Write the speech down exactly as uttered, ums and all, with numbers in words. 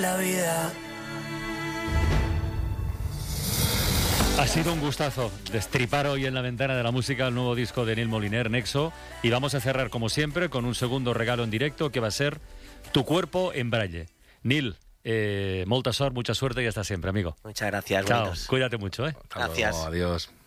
la vida. Ha sido un gustazo destripar hoy en La Ventana de la Música el nuevo disco de Nil Moliner, Nexo, y vamos a cerrar como siempre con un segundo regalo en directo que va a ser Tu cuerpo en braille. Nil, eh, molta sort, mucha suerte y hasta siempre, amigo. Muchas gracias. Chao, buenos. cuídate mucho, ¿eh? Gracias. Adiós.